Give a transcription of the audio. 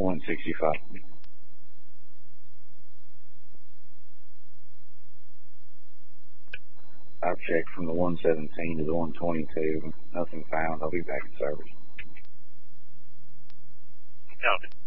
165. I've checked from the 117 to the 122. Nothing found. I'll be back in service. Copy.